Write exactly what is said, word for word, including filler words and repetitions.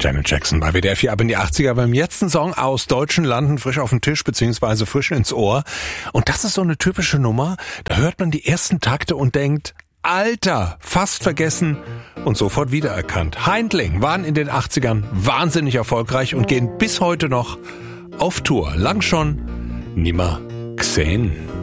Janet Jackson bei W D R vier ab in die achtziger beim letzten Song aus deutschen Landen, frisch auf den Tisch beziehungsweise frisch ins Ohr. Und das ist so eine typische Nummer, da hört man die ersten Takte und denkt, Alter, fast vergessen und sofort wiedererkannt. Haindling waren in den achtzigern wahnsinnig erfolgreich und gehen bis heute noch auf Tour. Lang schon nimmer gesehen.